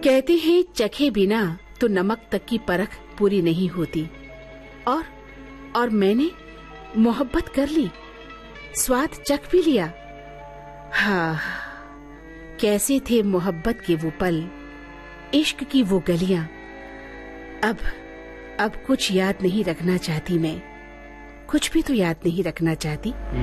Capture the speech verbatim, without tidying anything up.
कहते हैं चखे बिना तो नमक तक की परख पूरी नहीं होती। और और मैंने मोहब्बत कर ली, स्वाद चख भी लिया। हाँ, कैसे थे मोहब्बत के वो पल, इश्क की वो गलियां। अब अब कुछ याद नहीं रखना चाहती मैं, कुछ भी तो याद नहीं रखना चाहती।